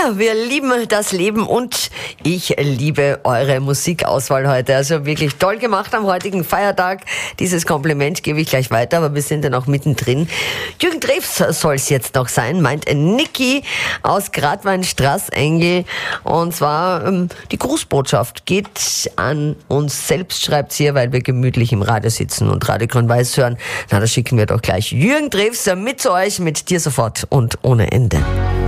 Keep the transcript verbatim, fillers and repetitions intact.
wir lieben das Leben und ich liebe eure Musikauswahl heute. Also wirklich toll gemacht am heutigen Feiertag. Dieses Kompliment gebe ich gleich weiter, aber wir sind ja noch mittendrin. Jürgen Drews soll es jetzt noch sein, meint Niki aus Gradweinstraßengel. Und zwar ähm, die Grußbotschaft geht an uns selbst, schreibt hier, weil wir gemütlich im Radio sitzen und Radio Grün-Weiß hören. Na, da schicken wir doch gleich Jürgen Drews mit zu euch, mit dir sofort und ohne Ende.